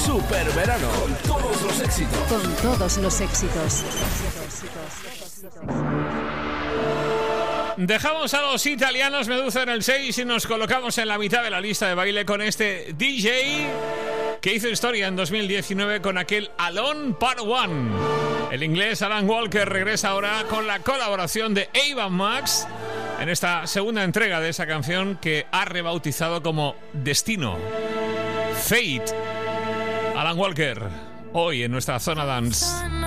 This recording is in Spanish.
Superverano. Con todos los éxitos. Con todos los éxitos. Dejamos a los italianos Meduza en el 6 y nos colocamos en la mitad de la lista de baile con este DJ que hizo historia en 2019 con aquel Alone Part 1. El inglés Alan Walker regresa ahora con la colaboración de Ava Max en esta segunda entrega de esa canción que ha rebautizado como Destino. Fate. Alan Walker, hoy en nuestra zona dance.